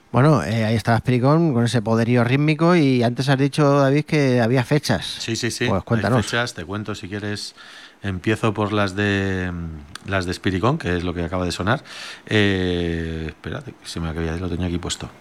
Bueno, ahí estaba Spiricón con ese poderío rítmico y antes has dicho, David, que había fechas. Sí, sí, sí, Pues hay cuéntanos. fechas, te cuento si quieres. Empiezo por las de Spiricón, que es lo que acaba de sonar. Espérate, que se me había, lo tenía aquí puesto.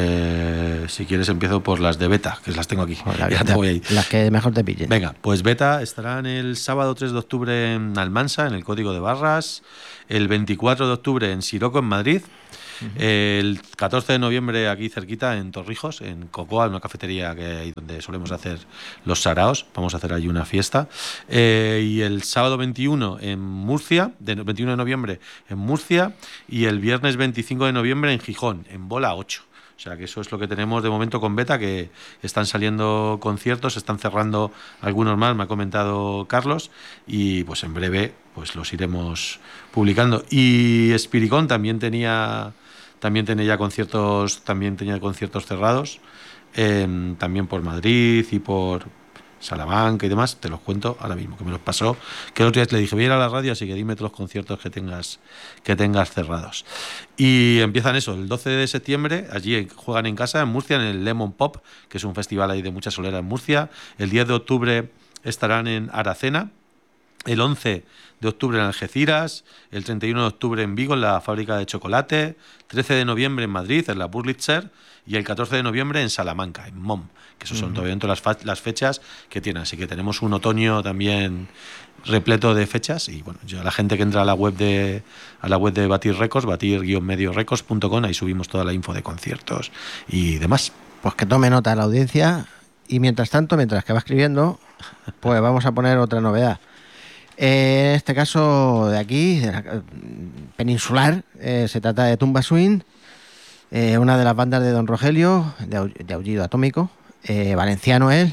Si quieres empiezo por las de Beta, que las tengo aquí. Pues Ya te voy ahí. las que mejor te pillen. Venga, pues Beta estarán el sábado 3 de octubre en Almansa, en el Código de Barras, el 24 de octubre en Siroco, en Madrid, Ujú. el 14 de noviembre aquí cerquita en Torrijos, en Cocoa, una cafetería que hay donde solemos hacer los saraos. Vamos a hacer allí una fiesta. Y el sábado 21 en Murcia, 21 de noviembre en Murcia, y el viernes 25 de noviembre en Gijón, en Bola 8. O sea que eso es lo que tenemos de momento con Beta, que están saliendo conciertos, están cerrando algunos más, me ha comentado Carlos, y pues en breve pues los iremos publicando. Y Spiricón también tenía ya conciertos, también tenía conciertos cerrados, también por Madrid y por Salamanca y demás. Te los cuento ahora mismo, que me los pasó, que el otro día le dije, voy a ir a la radio, así que dime todos los conciertos que tengas cerrados. Y empiezan eso, el 12 de septiembre, allí juegan en casa, en Murcia, en el Lemon Pop, que es un festival ahí de mucha solera en Murcia. El 10 de octubre estarán en Aracena, el 11 de octubre en Algeciras, el 31 de octubre en Vigo, en la fábrica de chocolate, 13 de noviembre en Madrid, en la Burlitzer, y el 14 de noviembre en Salamanca, en MOM, que esos son todavía todas las fechas que tienen. Así que tenemos un otoño también repleto de fechas. Y bueno, yo a la gente que entra a la web de Batir Records, batir-mediorecords.com, ahí subimos toda la info de conciertos y demás. Pues que tome nota la audiencia y mientras tanto, mientras que va escribiendo, pues vamos a poner otra novedad. En este caso de aquí, de la, peninsular, se trata de Tumba Swing, una de las bandas de Don Rogelio, de Aullido Atómico, valenciano él.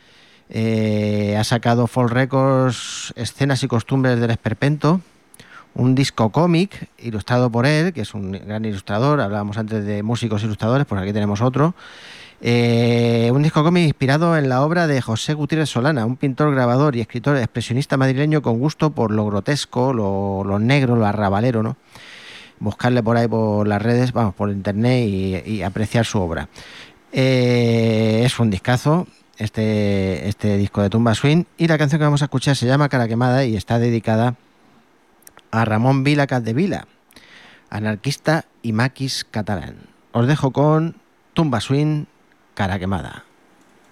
Ha sacado Folk Records, Escenas y Costumbres del Esperpento, un disco cómic ilustrado por él, que es un gran ilustrador. Hablábamos antes de músicos ilustradores, pues aquí tenemos otro. Un disco cómic inspirado en la obra de José Gutiérrez Solana, un pintor, grabador y escritor expresionista madrileño con gusto por lo grotesco, lo negro, lo arrabalero, ¿no? Buscarle por ahí por las redes, vamos, por internet y apreciar su obra. Es un discazo este disco de Tumba Swing, y la canción que vamos a escuchar se llama Cara Quemada y está dedicada a Ramón Vila Capdevila, anarquista y maquis catalán. Os dejo con Tumba Swing, Cara Quemada.